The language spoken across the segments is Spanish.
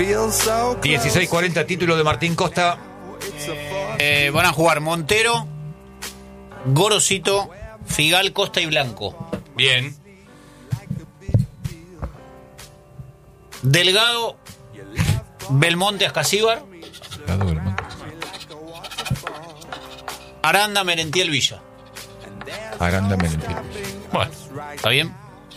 16:40, título de Martín Costa. Van a jugar Montero, Gorosito, Figal, Costa y Blanco. Bien. Delgado, Belmonte, Ascasíbar, Aranda, Merentiel, Villa. Aranda, Merentiel. Bueno, ¿Está bien?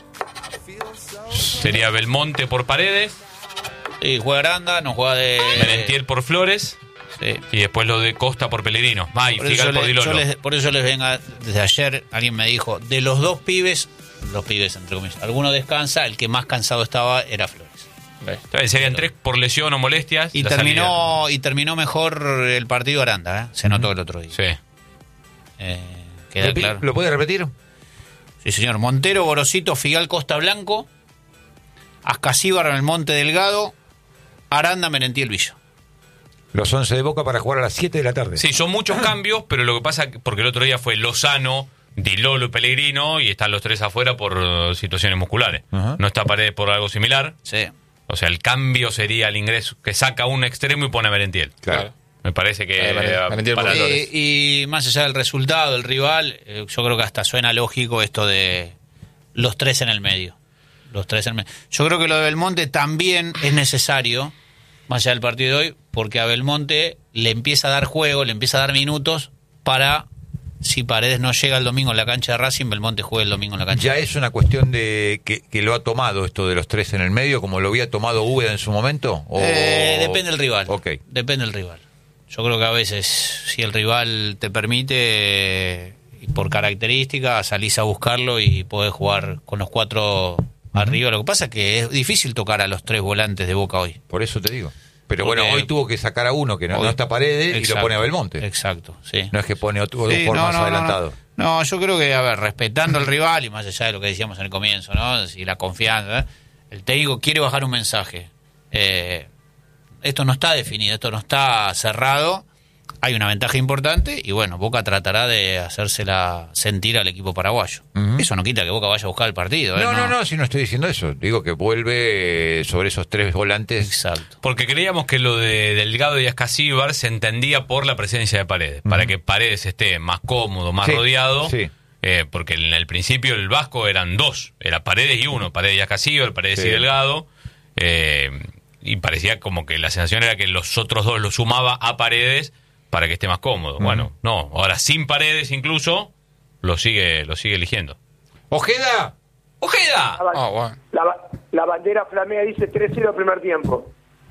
sería Belmonte por Paredes, Sí, juega Aranda, no juega de... Merentiel por Flores, Sí. y después lo de Costa por Pellegrino. Y Por Figal eso, por Di Lolo. por eso les venga, desde ayer alguien me dijo, de los dos pibes entre comillas, alguno descansa, el que más cansado estaba era Flores. Entonces, serían 3 por lesión o molestias. Y la terminó mejor el partido Aranda, ¿eh? Se notó el otro día. salida. Sí. Queda claro. ¿Lo puede repetir? Sí, señor. Montero, Gorosito, Figal, Costa, Blanco, Ascasíbar, Belmonte, Delgado, Aranda, Merentiel, Villa. Los 11 de Boca para jugar a las 7 de la tarde. Sí, son muchos cambios, pero lo que pasa, porque el otro día fue Lozano, Di Lolo y Pellegrino, y están los 3 afuera por situaciones musculares. Ajá. No está Paredes por algo similar. Sí. O sea, el cambio sería el ingreso, que saca un extremo y pone a Merentiel. Claro. Me parece que... Merentiel para por los- Flores. Y más allá del resultado, del rival, yo creo que hasta suena lógico esto de los 3 en el medio. Los 3 en el medio. Yo creo que lo de Belmonte también es necesario, más allá del partido de hoy, porque a Belmonte le empieza a dar juego, le empieza a dar minutos para, si Paredes no llega el domingo en la cancha de Racing, Belmonte juegue el domingo en la cancha. Ya es una cuestión de que lo ha tomado esto de los 3 en el medio, como lo había tomado Úbeda en su momento. Depende del rival. Ok. Depende del rival. Yo creo que a veces, si el rival te permite, y por características, salís a buscarlo y podés jugar con los 4 arriba. Lo que pasa es que es difícil tocar a los 3 volantes de Boca hoy. Por eso te digo. Pero Porque- bueno, hoy tuvo que sacar a uno que no Hoy- está Paredes y lo Exacto, pone a Belmonte. Exacto, sí. No es que pone otro Sí, por no, más no, adelantado. No, yo creo que, a ver, respetando al rival y más allá de lo que decíamos en el comienzo, ¿no? Si la confianza, ¿eh? El técnico quiere bajar un mensaje. Esto no está definido, esto no está cerrado. Hay una ventaja importante y bueno, Boca tratará de hacérsela sentir al equipo paraguayo. Ujú. Eso no quita que Boca vaya a buscar el partido, ¿eh? No, si no estoy diciendo eso. Digo que vuelve sobre esos 3 volantes. Exacto. Porque creíamos que lo de Delgado y Ascasíbar se entendía por la presencia de Paredes, para que Paredes esté más cómodo, más Sí, rodeado, sí. Porque en el principio el Vasco eran 2, era Paredes y 1, Paredes y Ascasíbar, Paredes Sí. y Delgado, y parecía como que la sensación era que los otros 2 los sumaba a Paredes para que esté más cómodo. Bueno, no, ahora sin Paredes incluso lo sigue eligiendo. ¡Ojeda! ¡Ojeda! Bueno. La bandera flamea dice 3-0 primer tiempo.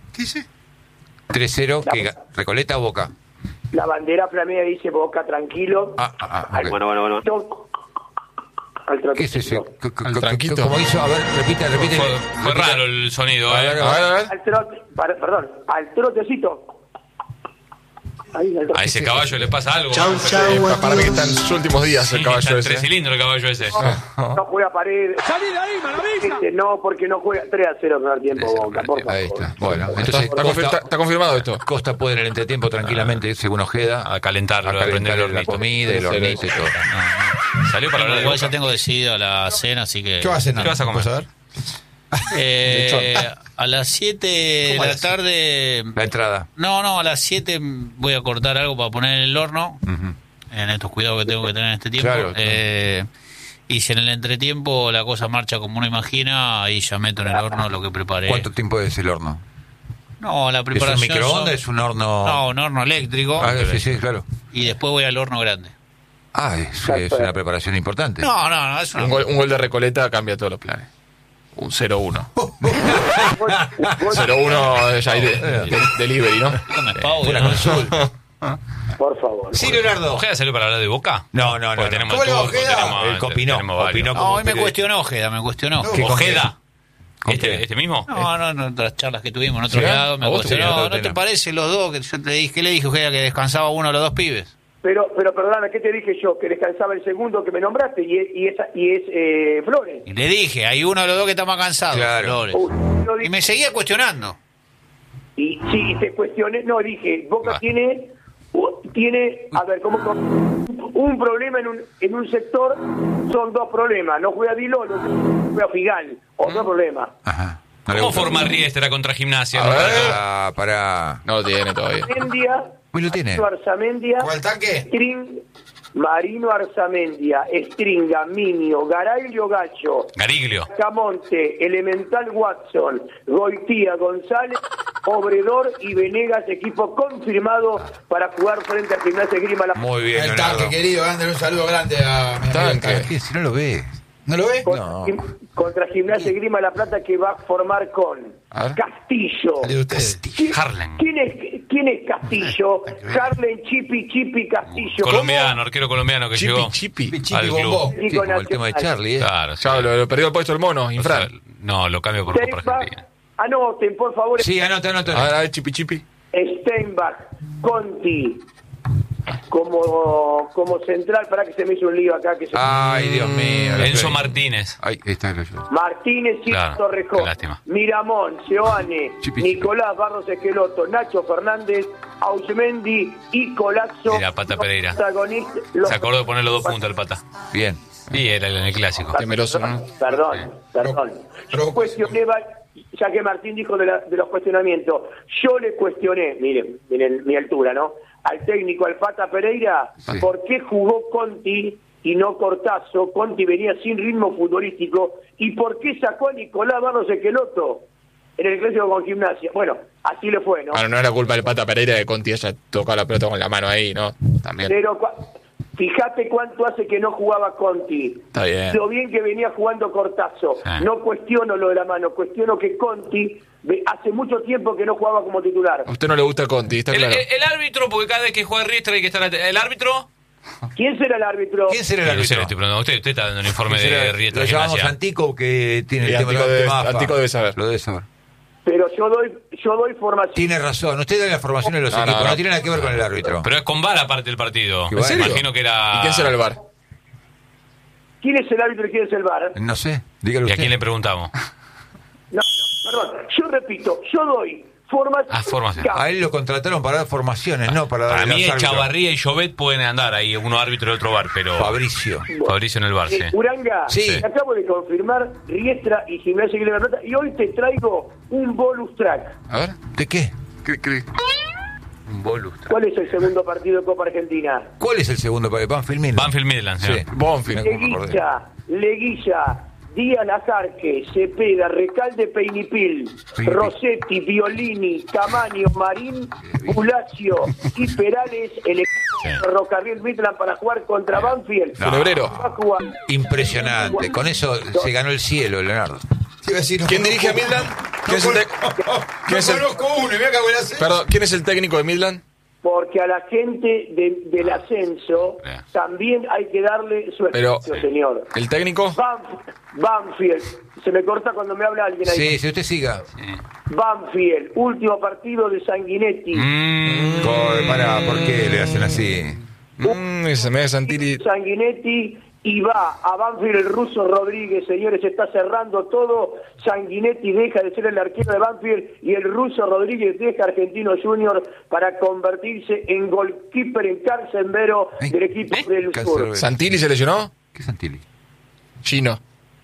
3-0, que ¿Recoleta o Boca? La bandera flamea dice Boca tranquilo. Ok. Bueno. Al ¿Qué es ese? Al tranquito. ¿Cómo hizo? A ver, repite. Fue raro el sonido. A ver, A ver. Al trote, perdón, al trotecito. Ahí, al A ese caballo le pasa algo. Para mí que está en sus últimos días el Sí, caballo está en ese. 3 cilindros el caballo ese. No juega Paredes. ¡Salí de ahí, maravilla! No, porque no juega 3-0 primer tiempo Boca, por favor. Ahí está. Bueno, Está, entonces está confirmado esto. Costa puede en el entretiempo tranquilamente, según Ojeda, A calentarlo, a a prender calentar el la hornito. comida, el hornito y todo. Salió para hablar de Igual Boca. ya tengo decidido la cena, así que... ¿Qué vas a cenar? ¿Qué vas a comer? ¿Puedes saber? A las 7 de ¿Cómo a la las tarde... La entrada. No, a las 7 voy a cortar algo para poner en el horno, en estos cuidados que tengo que tener en este tiempo. Claro. Y si en el entretiempo la cosa marcha como uno imagina, ahí ya meto en el horno lo que preparé. ¿Cuánto tiempo es el horno? No, la ¿Es un preparación... microondas? son- ¿Es un horno? No, un horno eléctrico. Sí, claro. Y después voy al horno grande. Es una preparación importante. No, es una... Un gol de Recoleta cambia todos los planes. Un 0-1. 0-1 ya hay delivery, ¿no? No me pago, Una ¿no? consulta. Por favor. Sí, Leonardo. ¿Ojeda salió para hablar de Boca? No. Porque tenemos ¿Cómo le va, turco, Ojeda? tenemos- El opinó. tenemos varios. Opinó No, como hoy me periodista. cuestionó Ojeda, me cuestionó. ¿Qué ¿Ojeda? ¿Con qué? ¿Este mismo? No, en otras charlas que tuvimos en otro ¿Sí? lado me ¿A vos te cuestionó. quería ¿No te otro parece los dos? Que yo te dije, ¿qué le dije, Ojeda? Que descansaba uno de los dos pibes. Pero perdóname, ¿qué te dije yo? Que descansaba el segundo que me nombraste y es Flores. Y le dije, hay uno de los dos que está más cansado. Claro. Flores. No Y dije- me seguía cuestionando. Y sí, te cuestioné, no, dije, Boca tiene, a ver, ¿cómo? Un problema en un sector, son 2 problemas, no juega Di Lolo, no juega Figal, otro problema. Ajá. No le ¿Cómo gusta. forma Riestra contra Gimnasia? A ver. Para. No lo tiene todavía. Arzamendia, Uy, lo tiene. Marino Arzamendia, ¿Cuál tanque? Marino Arzamendia, Stringa, Minio, Garaglio Gacho, Gariglio. Camonte, Elemental Watson, Goitía, González, Obredor y Venegas, equipo confirmado para jugar frente a Gimnasia Esgrima La Plata. Muy bien, El Leonardo. tanque, querido. Dándole un saludo grande a mi amigo el Tanque. tanque. ¿Qué? Si no lo ves. ¿No lo ves? No. Contra Gimnasia Esgrima La Plata, que va a formar con A ver. Castillo. Salió ustedes. Harlen. ¿Quién es Castillo? Harlen Chipi Castillo. Colombiano, arquero colombiano que llegó Chipi. Chipi al club. bombón. Sí, como el tema de Charlie, ¿eh? Claro, sí. Ya lo perdió el puesto el mono, O sea, Infran. no, lo cambio por Copa Argentina. Anoten, por favor. Sí, anota. A ver, Chipi. Steinbach, Conti, como central, para que se me hizo un lío acá. Que se... Ay, Dios mío. la Enzo play. Martínez. Ay, ahí está el ayuda. Martínez y Claro, Torrejón, qué lástima. Miramón, Seoane, Chipi. Nicolás Barros Esqueloto, Nacho Fernández, Ausmendi y Colazzo. Y la Pata Pereira. Protagonistas- los- Se acordó de poner los 2 puntos al pata. Bien. Y era en el clásico. Temeroso, ¿no? Perdón. Yo cuestioné, ya que Martín dijo de los cuestionamientos, yo le cuestioné, miren mi altura, ¿no? Al técnico, al Pata Pereira, Sí. ¿por qué jugó Conti y no Cortazo? Conti venía sin ritmo futbolístico. ¿Y por qué sacó a Nicolás Barros Esqueloto en el clásico con Gimnasia? Bueno, así le fue, ¿no? Bueno, no era culpa del Pata Pereira de Conti haya tocado la pelota con la mano ahí, ¿no? También. Pero fíjate cuánto hace que no jugaba Conti. Está bien. Lo bien que venía jugando Cortazo. Sí. No cuestiono lo de la mano, cuestiono que Conti hace mucho tiempo que no jugaba como titular. A usted no le gusta Conti, está claro. El árbitro, porque cada vez que juega Riestra hay que estar atento. ¿El árbitro? ¿Quién será el árbitro? ¿Quién será el No sé, árbitro? le estoy preguntando. Usted está dando un informe ¿Quién será? de Riestra Lo llamamos Gimnasia. Antico, que tiene Y el tema Antico de debe- AFA. Antico debe saber. Lo debe saber. Pero yo doy formación. Tiene razón. Usted da la formación de los No, equipos. no, No, no. tiene nada que ver con el árbitro. Pero es con VAR aparte del partido. ¿En serio? Imagino que era... ¿Y quién será el VAR? ¿Quién es el árbitro y quién es el VAR? No sé. Dígalo ¿Y a usted. quién le preguntamos? No, perdón. Yo repito, yo doy formación. Ah, formación. A él lo contrataron para dar formaciones, no para dar Para mí los árbitros. Chavarría y Jovet pueden andar ahí, uno árbitro y el otro VAR, pero... Fabricio. Fabricio en el VAR, sí. Uranga, Sí. te acabo de confirmar Riestra y Gimnasia Esgrima La Plata y hoy te traigo un bonus track. A ver. ¿De qué? Un bonus. ¿Cuál es el segundo partido de Copa Argentina? ¿Cuál es el segundo para Banfield Midland? Banfield Midland, señor. Sí. Bonfil. Leguilla, Díaz Lajarque, Cepeda, Recalde, Peinipil, Peinipil. Rossetti, Violini, Camaño, Marín, Bulacio y Perales, el equipo de Ferrocarril Midland para jugar contra Banfield. Funebrero. Va a jugar. Impresionante. Con eso se ganó el cielo, Leonardo. Te iba a decir, no ¿Quién conozco- dirige a Midland? ¿Quién es el ¿Quién es el- conozco uno, y mira que voy a hacer. Perdón, ¿quién es el técnico de Midland? Porque a la gente del ascenso también hay que darle su Pero- espacio, señor. ¿El técnico? Banfield, se me corta cuando me habla alguien ahí. Sí, si usted siga. Banfield, último partido de Sanguinetti. ¿Por qué le hacen así? Se me da Santilli. Sanguinetti y va a Banfield el ruso Rodríguez, señores, está cerrando todo. Sanguinetti deja de ser el arquero de Banfield y el ruso Rodríguez deja a Argentino Junior para convertirse en goalkeeper en Carcenbero del equipo del sur. Cancerbero. ¿Santilli se lesionó? ¿Qué Santilli? Chino.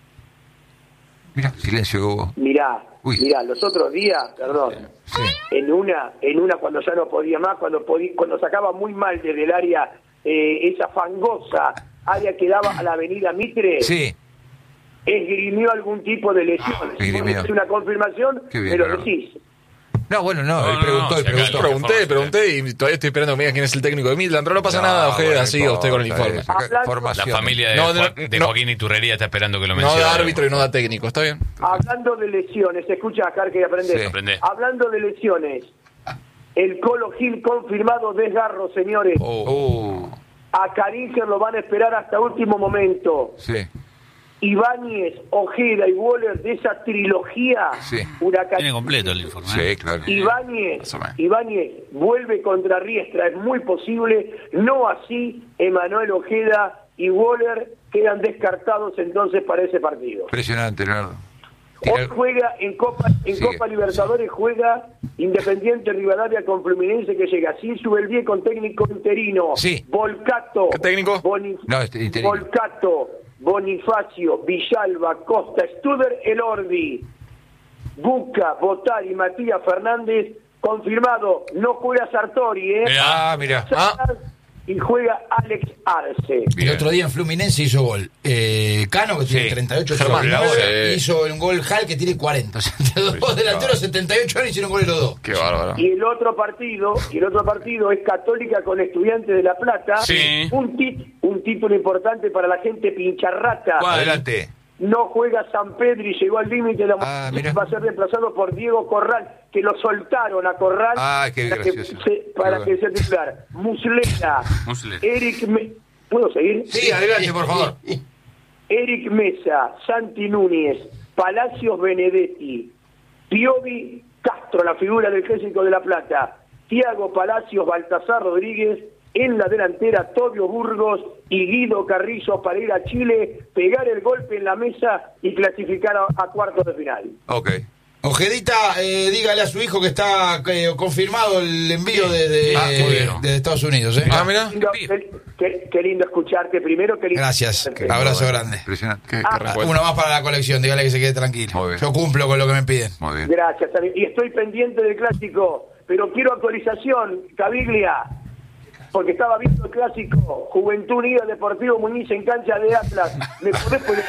Mira, silencio que hubo. Mirá, Uy. los otros días, perdón, Sí. en una cuando ya no podía más, cuando sacaba muy mal desde el área, esa fangosa área que daba a la avenida Mitre, Sí. esgrimió algún tipo de lesión. Esgrimió. Es una confirmación, Qué bien, me lo Leonardo. decís. No, bueno, no, No, él no, preguntó, no, él se preguntó. cayó. Pregunté y todavía estoy esperando que me diga quién es el técnico de Midland, pero no pasa nada, Ojeda, bueno, siga usted con el importa, informe. saca Hablando- La formación. familia de, No, de no. Joaquín Iturrería está esperando que lo No mencione. da árbitro y no da técnico, ¿está bien? Hablando de lesiones, escucha, Carque, y aprendés. Sí. Aprendé. Hablando de lesiones, el Colo Gil confirmado desgarro, señores. Oh, A Caringer lo van a esperar hasta último momento. sí. Ibáñez, Ojeda y Waller de esa trilogía Sí. Huracán. Tiene completo el informe. Sí, claro. Ibáñez, Más o menos. Ibáñez vuelve contra Riestra, es muy posible, no así Emanuel Ojeda y Waller quedan descartados entonces para ese partido. Impresionante, Leonardo. Hoy juega en Copa Sigue. Libertadores, juega Independiente Rivadavia con Fluminense que llega así, sube el 10 con técnico interino. Sí. Volcato. ¿Qué técnico? No, interino. Volcato, Bonifacio, Villalba, Costa, Studer, Elordi. Buca, Botari, Matías Fernández, confirmado, no juega Sartori, Ah, mira. y juega Alex Arce. El otro día en Fluminense hizo gol. Cano, que tiene Sí. 38 Germán, años, sí. hizo un gol Hal, que tiene 40. O sea, entre los dos delanteros, 78 años, hicieron goles los dos. Qué bárbaro. Y el otro partido es Católica con Estudiantes de La Plata. Sí. Un título importante para la gente pincharrata. Adelante. No juega San Pedro y llegó al límite de la Mira. va a ser reemplazado por Diego Corral, que lo soltaron a Corral Qué para que gracioso. para que sea titular. Muslera, Muslera. ¿Puedo seguir? Sí, adelante, por favor. Eric Mesa, Santi Núñez, Palacios Benedetti, Piovi Castro, la figura del Clásico de La Plata, Tiago Palacios, Baltasar Rodríguez, en la delantera Tobio Burgos y Guido Carrizo para ir a Chile, pegar el golpe en la mesa y clasificar a cuartos de final. Ok. Ojedita, dígale a su hijo que está confirmado el envío desde Estados Unidos. Mira. Qué lindo escucharte primero. Qué lindo Gracias. escucharte. Abrazo grande. Impresionante. Qué respuesta. Uno más para la colección, dígale que se quede tranquilo. Muy bien. Yo cumplo con lo que me piden. Muy bien. Gracias, y estoy pendiente del Clásico, pero quiero actualización, Caviglia, porque estaba viendo el Clásico, Juventud Unida Deportivo Muñiz en cancha de Atlas. ¿Me podés poner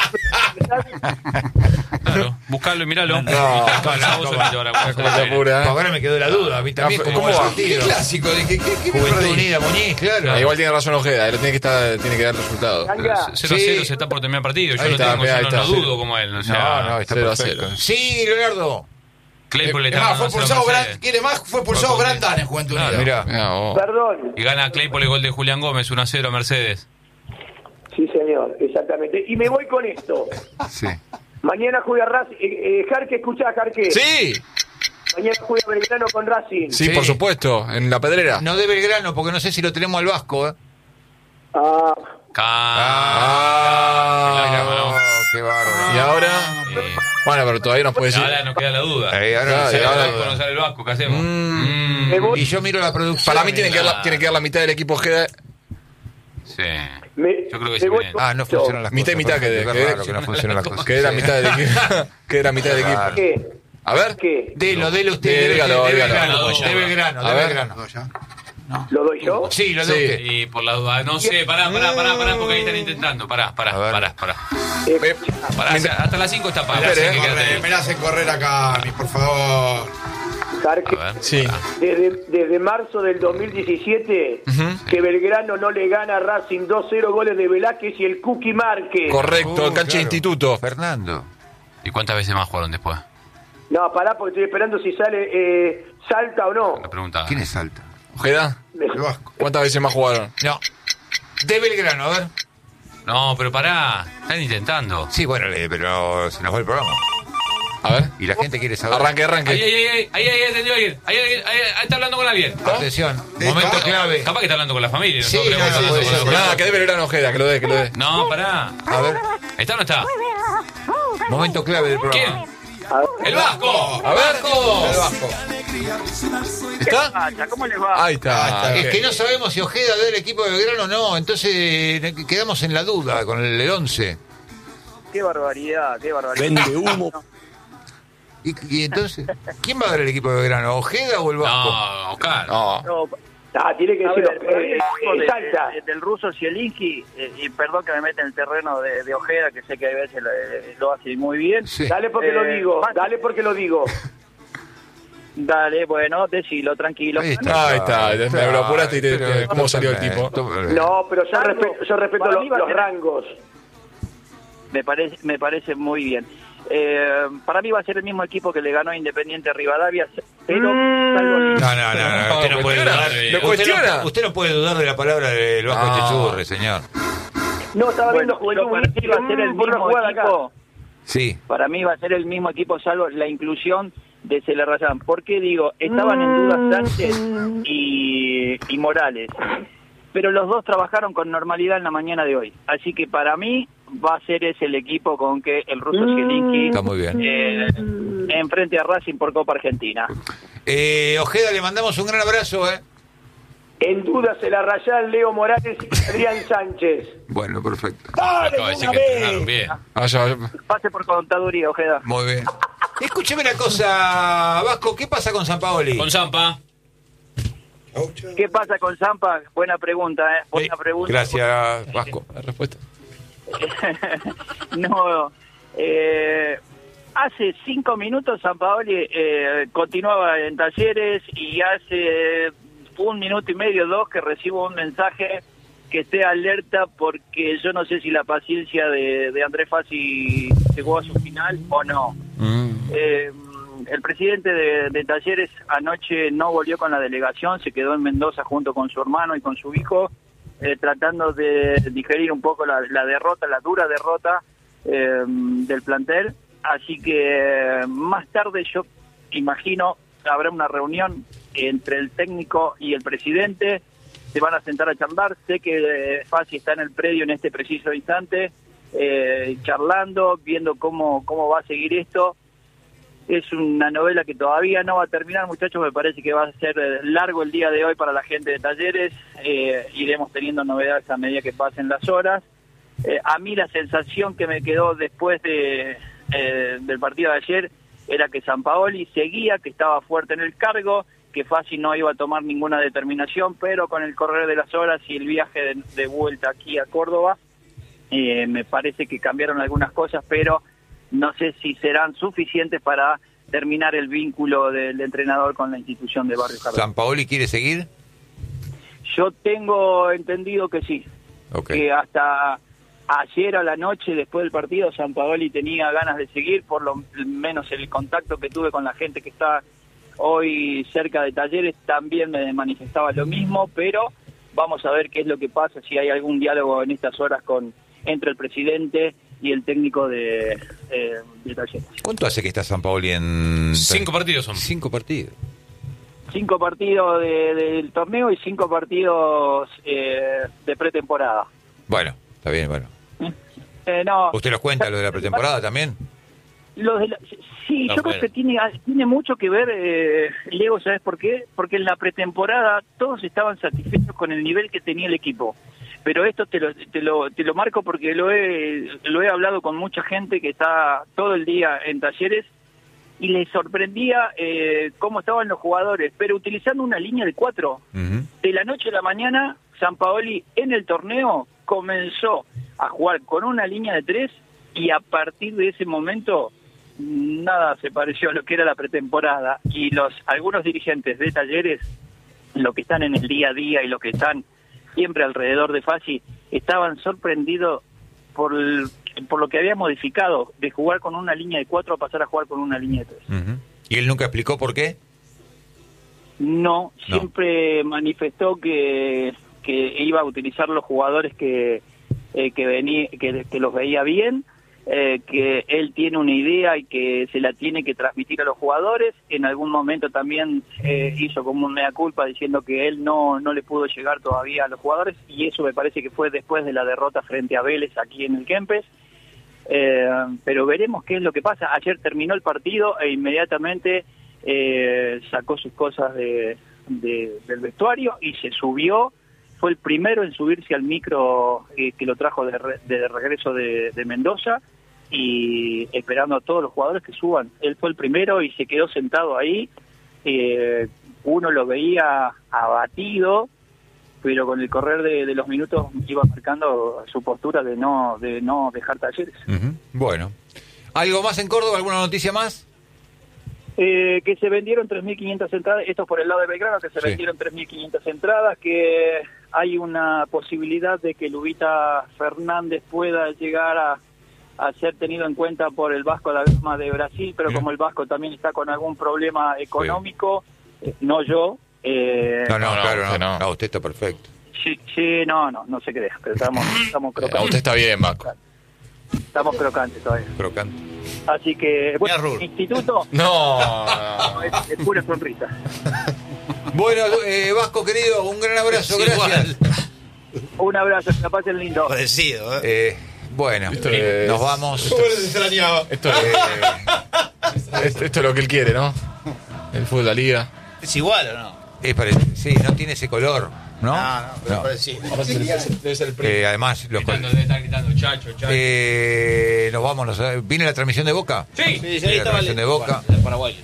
Claro, buscarlo y miralo. No, ¿Cómo se apura, Ahora me quedó la duda, a mí también. ¿Cómo ¿Cómo va? va? ¿Qué clásico? ¿Qué me Juventud perdí? Unida, Muñiz, claro. Igual tiene razón Ojeda, él tiene que dar resultados. 0-0 Sí. se está por terminar el partido. Yo Ahí no está, tengo, mirá, yo ahí no está. dudo como él. O sea, No, está 0-0. perfecto. Sí, Leonardo. Claypool le Es está más, fue ganando expulsado a Mercedes. ¿quiere más? Fue expulsado Fue Brandán en Juventud Claro, Unida. Mira. Mirá vos. Perdón. Y gana Claypool el gol de Julián Gómez 1-0 a Mercedes. Sí, señor, exactamente. Y me voy con esto. Sí. Mañana juega Racing. Jarque, escuchá, Jarque. Sí, Mañana juega Belgrano con Racing. sí, Sí. por supuesto, en la pedrera. No de Belgrano, porque no sé si lo tenemos al Vasco, ¿eh? Ah, No, qué bárbaro. Y ahora, bueno, pero todavía nos puede decir. Ahora nos queda la duda. Ahora Claro, no sé, y ahora- ahora- Conocer el Vasco, ¿qué hacemos? me voy. Y yo miro la producción. Para mí tiene que dar la mitad del equipo Ojeda. Sí. Me- Yo creo que me sí, voy bien. con No esto. funcionan las Mitad y cosas. mitad perfecto, que- es raro que no funcionan las cosas. Que era mitad del equipo. Que era mitad del equipo. Claro. ¿Qué? A ver. ¿Qué? Delo usted. Sí, dígalo, de dígalo. Belgrano, Dígalo. de Belgrano, A de ver. Belgrano. ¿Lo doy yo? Sí, lo de Sí. usted. Y por la duda, no sé, pará, porque ahí están intentando. Pará. A ver. Pará, hasta las 5 está parado. Espere, así que quédate ahí. Me la hacen correr acá, por favor. Jarque, A ver. Sí. desde marzo del 2017 que Belgrano no le gana a Racing 2-0 goles de Velázquez y el Cookie Márquez. Correcto, en cancha de Claro. instituto. Fernando. ¿Y cuántas veces más jugaron después? No, pará, porque estoy esperando si sale Salta o no. La pregunta. ¿Quién es Salta? Ojeda, El Vasco. ¿cuántas veces más jugaron? No. De Belgrano, a ver. No, pero pará, están intentando. Sí, bueno, pero se nos va el programa. A ver. Y la gente quiere saber. Arranque. Ahí entendió alguien. Ahí está hablando con alguien. Atención, momento clave. Capaz que está hablando con la familia. Sí, nosotros creemos no, que está puede hablando ser. con la Nada, que debe Belgrano Ojeda, que lo dé. No, pará. A ver, ¿Está o no está? momento clave del programa. ¿Quién? ¡El Vasco! A ver. El Vasco. ¿Está? ¿Cómo les va? Ahí está. Es que no sabemos si Ojeda del equipo de Belgrano o no, entonces quedamos en la duda con el 11. Qué barbaridad, qué barbaridad. Vende humo. Y entonces, ¿quién va a dar el equipo de Belgrano? ¿Ojeda o el Vasco? No, Oscar. No. Tiene que decir Salta. Del ruso Zielinski, y perdón que me meta en el terreno de Ojeda, que sé que a veces lo hace muy bien. Sí. Dale porque lo digo, dale porque lo digo. Dale, bueno, decilo, tranquilo. Ahí está. Ahí está. Me lo apuraste y cómo salió el tipo. No, pero yo respeto Para mí va a los ser- rangos. Me parece muy bien. Para mí va a ser el mismo equipo que le ganó a Independiente Rivadavia, pero salvo el- No, usted no puede dudar. ¿Lo cuestiona? Usted no puede dudar de la palabra del Vasco No. Echechurri, señor. No, estaba viendo Bueno, Juventud pero para mí va a ser el por una mismo jugada acá. equipo. Sí. Para mí va a ser el mismo equipo, salvo la inclusión de Celerrayán. ¿Por qué digo? Estaban en duda Sánchez y Morales, pero los dos trabajaron con normalidad en la mañana de hoy. Así que para mí va a ser ese el equipo con que el ruso Zielinski Está muy bien. enfrente a Racing por Copa Argentina. Ojeda, le mandamos un gran abrazo, En duda se la rayan Leo Morales y Adrián Sánchez. Bueno, perfecto. Acabo de decir que entrenaron bien. Vaya. Pase por contaduría, Ojeda. Muy bien. Escúcheme una cosa, Vasco, ¿qué pasa con Sampaoli? Con Zampa. ¿Qué pasa con Zampa? Buena pregunta, ¿eh? Buena pregunta. Gracias, Vasco. La respuesta. No, hace 5 minutos Sampaoli continuaba en Talleres y hace 1 minuto y medio, 2, que recibo un mensaje que esté alerta porque yo no sé si la paciencia de Andrés Fassi llegó a su final o no. El presidente de Talleres anoche no volvió con la delegación, se quedó en Mendoza junto con su hermano y con su hijo, tratando de digerir un poco la derrota, la dura derrota del plantel. Así que más tarde yo imagino habrá una reunión entre el técnico y el presidente, se van a sentar a charlar. Sé que Fassi está en el predio en este preciso instante, charlando, viendo cómo va a seguir esto. Es una novela que todavía no va a terminar, muchachos. Me parece que va a ser largo el día de hoy para la gente de Talleres. Iremos teniendo novedades a medida que pasen las horas. A mí la sensación que me quedó después del partido de ayer era que Sampaoli seguía, que estaba fuerte en el cargo, que Fassi no iba a tomar ninguna determinación, pero con el correr de las horas y el viaje de vuelta aquí a Córdoba, me parece que cambiaron algunas cosas, pero no sé si serán suficientes para terminar el vínculo del entrenador con la institución de Barrio Jardín. ¿Sampaoli quiere seguir? Yo tengo entendido que sí. Okay. Que hasta ayer a la noche, después del partido, Sampaoli tenía ganas de seguir, por lo menos el contacto que tuve con la gente que está hoy cerca de Talleres también me manifestaba lo mismo, pero vamos a ver qué es lo que pasa, si hay algún diálogo en estas horas entre el presidente y el técnico de Talleres. ¿Cuánto hace que está Sampaoli en...? 5 partidos son. 5 partidos. 5 partidos del torneo y 5 partidos de pretemporada. Bueno, está bien, bueno. No, ¿Usted los cuenta, lo de la pretemporada también? Sí, yo creo que tiene mucho que ver, Diego, ¿sabes por qué? Porque en la pretemporada todos estaban satisfechos con el nivel que tenía el equipo. Pero esto te lo marco porque lo he hablado con mucha gente que está todo el día en Talleres y les sorprendía cómo estaban los jugadores, pero utilizando una línea de 4. Uh-huh. De la noche a la mañana, Sampaoli en el torneo comenzó a jugar con una línea de 3 y a partir de ese momento nada se pareció a lo que era la pretemporada. Y algunos dirigentes de Talleres, lo que están en el día a día y lo que están siempre alrededor de Fassi, estaban sorprendidos por lo que había modificado de jugar con una línea de 4 a pasar a jugar con una línea de 3. Uh-huh. ¿Y él nunca explicó por qué? No, siempre manifestó que iba a utilizar los jugadores que los veía bien, que él tiene una idea y que se la tiene que transmitir a los jugadores. En algún momento también hizo como un mea culpa diciendo que él no le pudo llegar todavía a los jugadores, y eso me parece que fue después de la derrota frente a Vélez aquí en el Kempes. Pero veremos qué es lo que pasa. Ayer terminó el partido e inmediatamente sacó sus cosas del vestuario y se subió. Fue el primero en subirse al micro que lo trajo de regreso de Mendoza, y esperando a todos los jugadores que suban. Él fue el primero y se quedó sentado ahí. Uno lo veía abatido, pero con el correr de los minutos iba marcando su postura de no dejar Talleres. Uh-huh. Bueno. ¿Algo más en Córdoba? ¿Alguna noticia más? Que se vendieron 3.500 entradas, esto por el lado de Belgrano, que se vendieron 3.500 entradas, que hay una posibilidad de que Lubita Fernández pueda llegar a ser tenido en cuenta por el Vasco da Gama de Brasil, pero como el Vasco también está con algún problema económico, no yo. No, usted está perfecto. Sí, no se crea, pero estamos crocantes. Usted está bien, Vasco. Estamos crocantes todavía. Crocante. Así que, bueno, instituto. No. Es pura sonrisa. Bueno, Vasco querido, un gran abrazo, gracias. Un abrazo, que la pasen lindo. Parecido, bueno, nos vamos. Esto es lo que él quiere, ¿no? El fútbol de la liga. ¿Es igual o no? Sí, no tiene ese color. ¿No? No. No. Sí, debe ser el primo. Además, Debe estar gritando, chacho. nos vamos. ¿Viene la transmisión de Boca? Sí. Sí, Viene la transmisión de Boca. De Paraguay.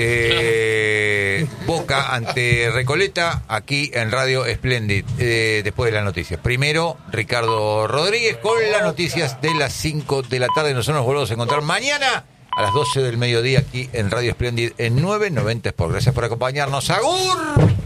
Boca ante Recoleta, aquí en Radio Splendid, después de las noticias. Primero, Ricardo Rodríguez con las noticias de las 5 de la tarde. Nosotros nos volvemos a encontrar mañana a las 12 del mediodía aquí en Radio Splendid en 990 Sport. Gracias por acompañarnos. ¡Agur!